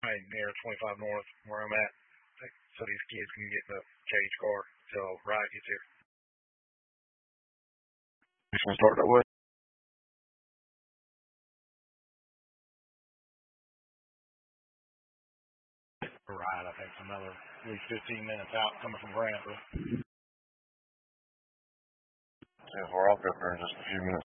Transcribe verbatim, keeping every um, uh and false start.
right near twenty-five North where I'm at, so these kids can get in the cage car till Riot gets here. You gonna start that way? Riot, I think, another at least fifteen minutes out coming from Grantville. Yeah, we're off up there in just a few minutes.